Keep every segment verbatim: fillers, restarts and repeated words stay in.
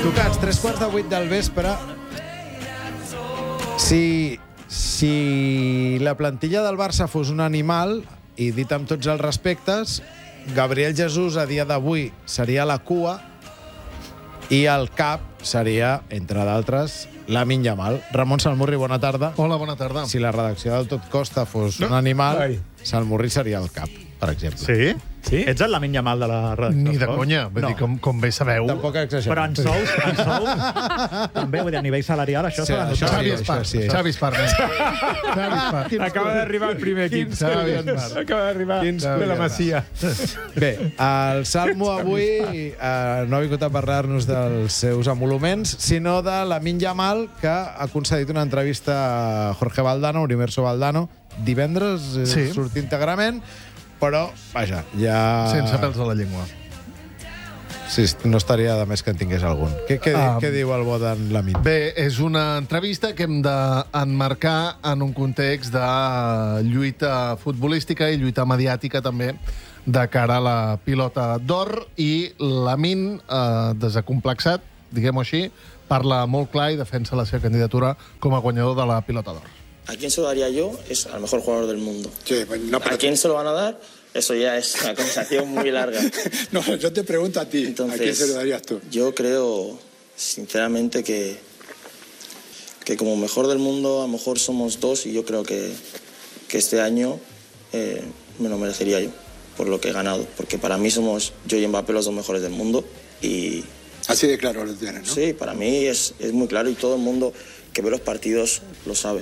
Tocats, tres quarts de vuit del vespre. Si, si la plantilla del Barça fos un animal, i dit amb tots els respectes, Gabriel Jesús a dia d'avui seria la cua i el cap seria, entre d'altres, Lamine Yamal. Ramon Salmurri, bona tarda. Hola, bona tarda. Si la redacció del Tot Costa fos No. un animal, Ai. Salmurri seria el cap, per exemple. Sí? Sí? Ets el Lamine Yamal de la redacció. Ni de conya. Vull No. dir, com, com bé sabeu... Tampoc exagerem. Però en sous, en sous també, vull dir, a nivell salarial, això Sí, s'ha de això notar. Xavi sí, Espart. això sí. Xavi Espart. Xavi Espart. Acaba d'arribar el primer equip. Quins collons. Acaba d'arribar Quins de la collons. Masia. Bé, el Salmo avui eh, no ha vingut a parlar-nos dels seus emoluments, sinó de Lamine Yamal, que ha concedit una entrevista a Jorge Valdano, Universo Valdano, divendres, eh, Sí. surt íntegrament, però, vaja, ja... Sense pèls a la llengua. Sí, no estaria de més que en tingués algun. Què, què, Um, què diu el bo d'en Lamine? Bé, és una entrevista que hem d'emmarcar en un context de lluita futbolística i lluita mediàtica també de cara a la pilota d'or, i Lamine, eh, desacomplexat, diguem-ho així, parla molt clar i defensa la seva candidatura com a guanyador de la pilota d'or. ¿A quién se lo daría yo? Es al mejor jugador del mundo. Sí, pues no, pero ¿A quién se lo van a dar? Eso ya es una conversación muy larga. no, yo te pregunto a ti, Entonces, ¿a quién se lo darías tú? Yo creo, sinceramente, que, que como mejor del mundo, a lo mejor somos dos, y yo creo que, que este año eh, me lo merecería yo, por lo que he ganado. Porque para mí somos yo y Mbappé los dos mejores del mundo. Y Así de claro lo tienes, ¿no? sí, para mí es, es muy claro, y todo el mundo que ve los partidos lo sabe.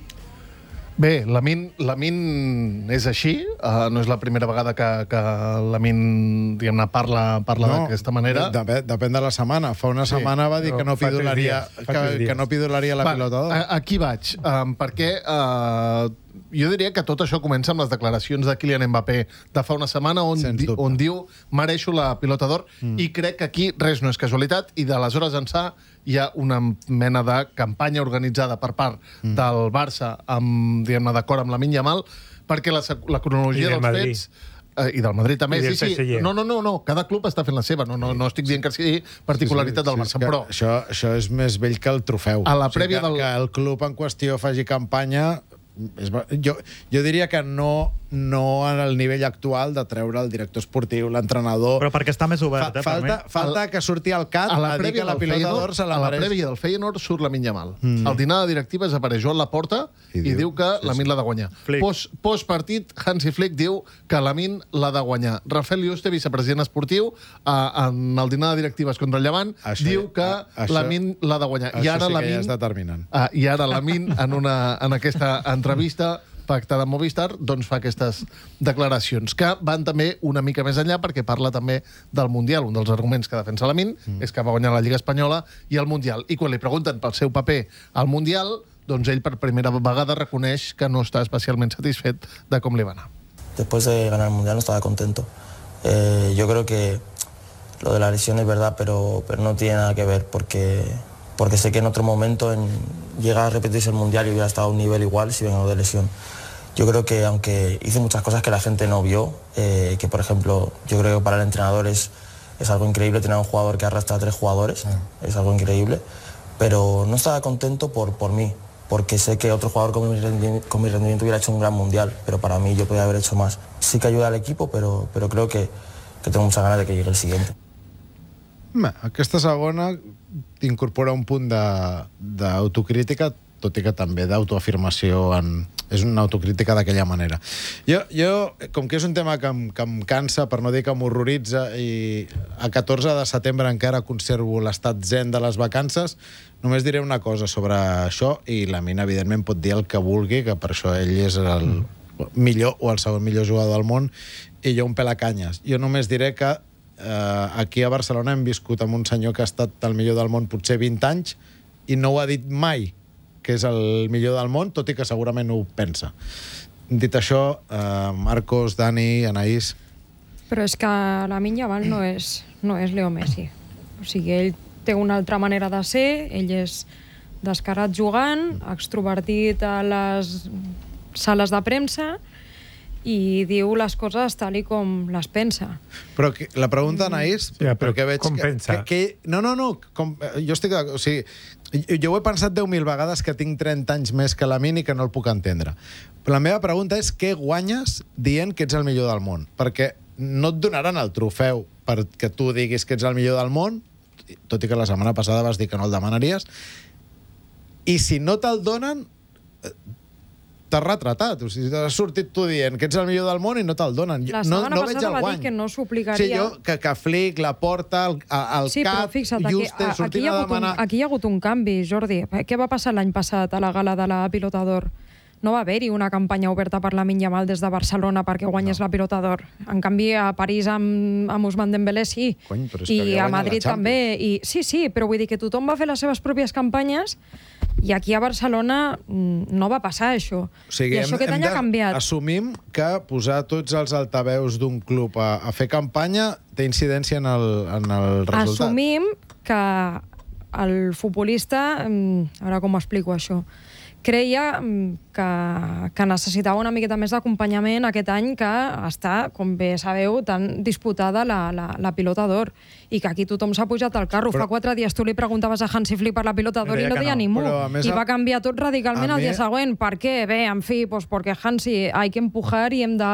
Bé, Lamine, Lamine és així, uh, no és la primera vegada que, que Lamine, diguem-ne, parla, parla no, d'aquesta manera. Depèn, depèn de la setmana. Fa una setmana va dir no, que no fa tres pidolaria, dies, fa que, tres dies. que no pidolaria la Va, pilota d'or. a- Aquí vaig, um, perquè uh, jo diria que tot això comença amb les declaracions de Kylian Mbappé de fa una setmana, on, Sens di, dubte. on diu mereixo la pilota d'or, mm. i crec que aquí res no és casualitat, i d'aleshores ençà hi ha una mena de campanya organitzada per part mm. del Barça, amb, diguem-ne, d'acord amb Lamine Yamal, perquè la, sec- la cronologia I del dels Madrid. fets... Eh, I del Madrid també, I del sí, P S sí. G. No, no, no, no, cada club està fent la seva, no, no, no estic dient que sigui particularitat del Sí, Barça, és que però... Això, això és més vell que el trofeu. A la O sigui, prèvia que, del- que el club en qüestió faci campanya... És, va- jo, jo diria que no, no en el nivell actual de treure el director esportiu, l'entrenador... Però perquè està més obert, Fa, eh, per mi. falta, falta que surti al cat A a, la dir prèvia que la del pilota Feyenoord, d'or se la a la mereix. prèvia del Feyenoord surt Lamine Yamal. Mm. Al dinar de directives apareix Joan Laporta I i, diu- diu que sí, Lamine l'ha de guanyar. Flick. Post, postpartit, Hansi Flick diu que Lamine l'ha de guanyar. Rafael Yuste, vicepresident esportiu, eh, en el dinar de directives contra el Llevant, Això- diu que a- això- Lamine l'ha de guanyar. I Això ara sí que Lamine, ja és determinant. Ah, I ara Lamine, en, una, en aquesta entrevista pactada amb Movistar, doncs fa aquestes declaracions, que van també una mica més enllà, perquè parla també del Mundial. Un dels arguments que defensa Lamine mm. és que va guanyar la Lliga Espanyola i el Mundial. I quan li pregunten pel seu paper al Mundial, doncs ell per primera vegada reconeix que no està especialment satisfet de com li va anar. Después de ganar el Mundial no estaba contento. Eh, yo creo que lo de la lesión es verdad, pero, pero no tiene nada que ver, porque, porque sé que en otro momento en, llega a repetirse el Mundial y hubiera estado a un nivel igual si vengo de lesión. Yo creo que aunque hice muchas cosas que la gente no vio, eh, que por ejemplo yo creo que para el entrenador es, es algo increíble tener un jugador que arrastra a tres jugadores, es algo increíble, pero no estaba contento por, por mí, porque sé que otro jugador con mi, rendimiento, con mi rendimiento hubiera hecho un gran Mundial, pero para mí yo podía haber hecho más. Sí que ayuda al equipo, pero, pero creo que, que tengo muchas ganas de que llegue el siguiente. Bé, aquesta segona incorpora un punt de- d'autocrítica, tot i que també d'autoafirmació en... És una autocrítica d'aquella manera. Jo, jo, com que és un tema que em, que em cansa, per no dir que m'horroritza, i a catorze de setembre encara conservo l'estat zen de les vacances, només diré una cosa sobre això, i Lamine, evidentment, pot dir el que vulgui, que per això ell és el millor o el segon millor jugador del món, i jo un pelacanyes. Jo només diré que eh, aquí a Barcelona hem viscut amb un senyor que ha estat el millor del món potser vint anys i no ho ha dit mai que és el millor del món, tot i que segurament ho pensa. Dit això, eh, Marcos, Dani, Anaïs... Però és que Lamine Yamal no és, no és Leo Messi. O sigui, ell té una altra manera de ser, ell és descarat jugant, extrovertit a les sales de premsa, i diu les coses tal i com les pensa. Però que, la pregunta, Anaïs, Ja, però perquè veig com que, pensa? que, que... No, no, no, com, jo estic... O sigui, jo ho he pensat deu mil vegades que tinc trenta anys més que la Min i que no el puc entendre. Però la meva pregunta és què guanyes dient que ets el millor del món? Perquè no et donaran el trofeu perquè tu diguis que ets el millor del món, tot i que la setmana passada vas dir que no el demanaries, i si no te'l donen... t'has retratat. O sigui, has sortit tu dient que ets el millor del món i no te'l donen. La no, setmana no veig passada el va guany. dir que no s'obligaria. Sí, jo, que, que Flick, la Porta, el, el Sí, però Cat, fixa't, aquí, Juste, a- aquí, sortint hi ha a hagut un, demanar... aquí hi ha hagut un canvi, Jordi. Què va passar l'any passat a la gala de la Pilota d'Or? No va haver-hi una campanya oberta per la Yamal des de Barcelona perquè guanyés no. la Pilota d'Or. En canvi, a París amb, amb Ousmane Dembélé sí. Cony, però és que I havia a guanyat Madrid la també. I, sí, sí, però vull dir que tothom va fer les seves pròpies campanyes i aquí a Barcelona mm, no va passar això. O sigui, I això aquest any ha canviat. Assumim que posar tots els altaveus d'un club a, a fer campanya té incidència en el, en el resultat. Assumim que el futbolista... mm, Ara com ho explico, això? Creia mm, que, que necessitava una miqueta més d'acompanyament aquest any que està, com bé sabeu, tan disputada la, la, la Pilota d'Or i que aquí tothom s'ha pujat al carro. Però- Fa quatre dies tu li preguntaves a Hansi Flick per la Pilota d'Or i Deia no que deia no. ningú. Però, a més, I a- va canviar tot radicalment a el dia mi- següent. Per què? Bé, en fi, pues porque Hansi hay que empujar i hem de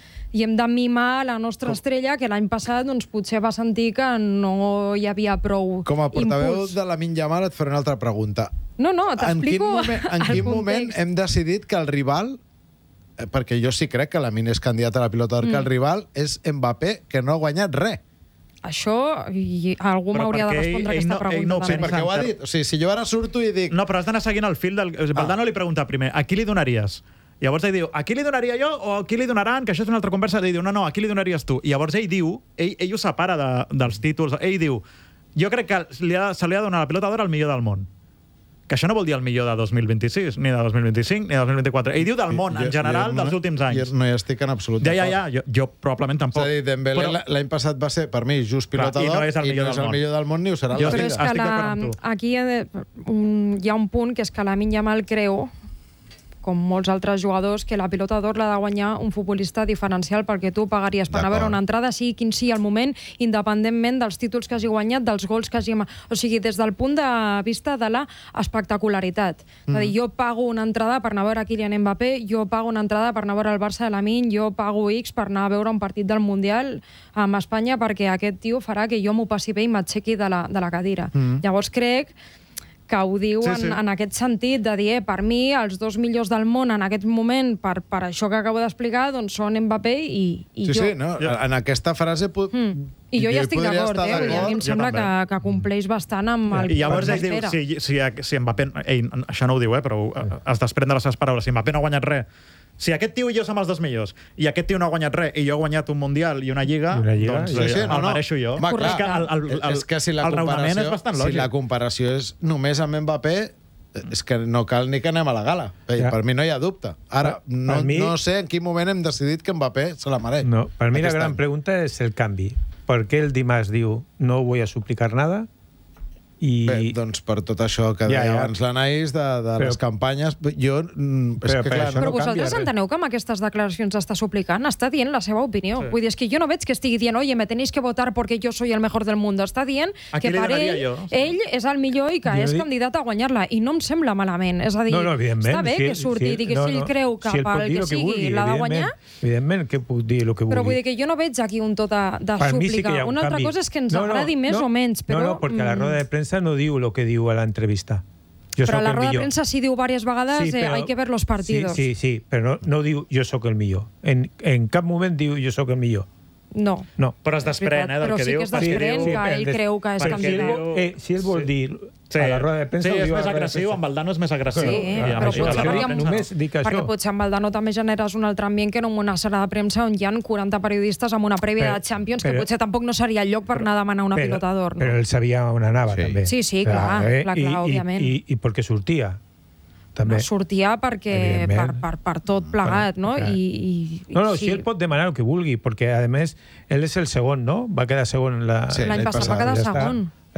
i hem de mimar la nostra estrella, que l'any passat doncs, potser va sentir que no hi havia prou Com a portaveu impuls. de la Min Yamal et faré una altra pregunta. No, no, En quin t'explico moment, en el quin moment context. hem decidit que el rival, eh, perquè jo sí crec que la Min és candidata a la Pilota d'Or, mm. que el rival és Mbappé, que no ha guanyat res. Això, i algú Però m'hauria de perquè ell- respondre ell aquesta no- ell pregunta. no ho Sí, pensa. també. perquè ho ha dit. O sigui, si jo ara surto i dic... No, però has d'anar seguint el fil del... Valdano li pregunta primer, a qui li donaries? Llavors ell diu, a qui li donaria jo o a qui li donaran? Que això és una altra conversa. Ell diu, no, no, a qui li donaries tu? I llavors ell diu, ell, ell ho separa de, dels títols, ell diu, jo crec que li ha, se li ha de donar la Pilota d'Or al millor del món. Que això no vol dir el millor de dos mil vint-i-sis, ni de dos mil vint-i-cinc, ni de dos mil vint-i-quatre. Ell diu del món, en general, no- dels últims anys. Jo no hi estic en absolut Ja, ja, d'acord. ja, jo, jo probablement És tampoc. a dir, Dembélé Però- l'any passat va ser, per mi, just Clar, Pilota i no d'Or, és el i millor no és del el món. millor del món ni ho serà Jo la Però vida. és que Estic la, d'acord amb tu. aquí hi ha, de, un, hi ha un punt que és que la Min Yamal creu, com molts altres jugadors, que la Pilota d'Or l'ha de guanyar un futbolista diferencial perquè tu pagaries per anar a veure D'acord. una entrada, sigui quin sigui el moment, independentment dels títols que hagi guanyat, dels gols que hagi... O sigui, des del punt de vista de la espectacularitat. Mm. És a dir, jo pago una entrada per anar a veure Kylian Mbappé, jo pago una entrada per anar a veure el Barça de la Min, jo pago X per anar a veure un partit del Mundial amb Espanya perquè aquest tio farà que jo m'ho passi bé i m'aixequi de, la, de la cadira. Mm. Llavors crec que ho diu Sí, en, sí. en aquest sentit, de dir, eh, per mi, els dos millors del món en aquest moment, per, per això que acabo d'explicar, doncs són Mbappé i, i Sí, jo. sí, no, Jo- en aquesta frase... Pu... Mm. I jo hi ja estic podria d'acord, estar eh? I a mi em Jo sembla que, també. que compleix bastant amb el I llavors que ell diu, s'espera. si, si, si Mbappé... Ell, això no ho diu, eh, però eh, es desprèn de les seves paraules. Si Mbappé no ha guanyat res, si aquest tio i jo som els dos millors, i aquest tio no ha guanyat res, i jo he guanyat un Mundial i una Lliga, I una Lliga, doncs sí, eh, sí, no, el no. mereixo jo. Home, Però és que el, el, el, és que si la el raonament comparació, és bastant si lògic. la comparació és només amb Mbappé, és que no cal ni que anem a la gala. Per, Ja. per mi no hi ha dubte. Ara, Per- no, per mi- no sé en quin moment hem decidit que Mbappé se la mereix. No, para mí la Aquest gran any. pregunta es el cambio. ¿Por qué el Dimas diu no voy a suplicar nada? I... Bé, doncs per tot això que Ja, deia ja. abans l'Anaïs de, de Però- les campanyes, jo... mm, És Però que, per clar, això Però no vosaltres canvia res. enteneu que amb aquestes declaracions està suplicant? Està dient la seva opinió. Sí. Vull dir, és que jo no veig que estigui dient oye, me tenéis que votar porque yo soy el mejor del mundo. Està dient A que qui li per donaria ell, jo? ell és el millor i que Jo és dic- candidat a guanyar-la. I no em sembla malament. És a dir, No, no, evidentment. està bé si que ell- surti si i digui si ell creu que si ell pot pel dir que el sigui vulgui, l'ha de evidentment. guanyar, Evidentment que puc dir el que vulgui. però vull dir que jo no veig aquí un tot de, de Per mi sí que súplica. hi ha un Una altra canvi. cosa és que ens No, no, agradi més no, o menys, però... No, no, perquè a la mm, roda de premsa no diu el que diu a la entrevista. Jo Però a sóc la el roda de millor. premsa sí diu diverses vegades eh, hay que ver los partidos. Sí, sí, sí, però no, no diu jo sóc el millor. En, en cap moment diu jo sóc el millor. No. No. Però es desprèn, eh, del Però que sí diu. que es perquè desprèn diu- que però ell des- creu que és perquè Si ell, candidat. diu- eh, si ell vol Sí. dir Sí. a la roda de premsa... Sí, ho és diu a més la roda de agressiu, premsa. en Valdano és més agressiu. Sí, I però amb això potser de la hauríem- premsa no. Només dic Perquè això. potser amb Valdano també generes un altre ambient que no en una sala de premsa on hi ha quaranta periodistes amb una prèvia Però- de Champions, que però- potser tampoc no seria el lloc per anar a demanar una Però- pilota d'or. No? Però ell sabia on anava, Sí. també. Sí, sí, clar, clar, I, clar, i, òbviament. I, i perquè sortia, també. Sortia perquè per, Evidentment. per, per tot plegat, no? Clar. I, i, i No, no, sí. si ell pot demanar el que vulgui, perquè, a més, ell és el segon, no? Va quedar segon la... Sí, L'any l'any passat va passat, quedar ja està. segon.